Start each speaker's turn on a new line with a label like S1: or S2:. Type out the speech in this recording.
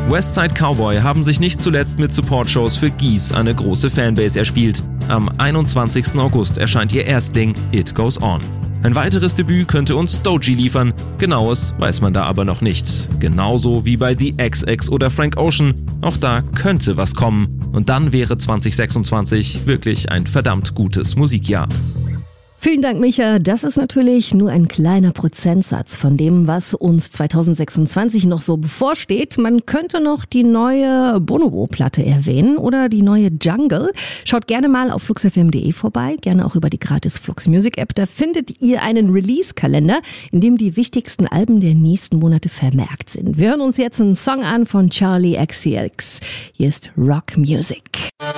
S1: Westside Cowboy haben sich nicht zuletzt mit Support-Shows für Geese eine große Fanbase erspielt. Am 21. August erscheint ihr Erstling It Goes On. Ein weiteres Debüt könnte uns Doechii liefern, genaues weiß man da aber noch nicht. Genauso wie bei The XX oder Frank Ocean, auch da könnte was kommen. Und dann wäre 2026 wirklich ein verdammt gutes Musikjahr.
S2: Vielen Dank, Micha. Das ist natürlich nur ein kleiner Prozentsatz von dem, was uns 2026 noch so bevorsteht. Man könnte noch die neue Bonobo-Platte erwähnen oder die neue Jungle. Schaut gerne mal auf fluxfm.de vorbei, gerne auch über die gratis Flux Music App. Da findet ihr einen Release-Kalender, in dem die wichtigsten Alben der nächsten Monate vermerkt sind. Wir hören uns jetzt einen Song an von Charli XCX. Hier ist Rock Music.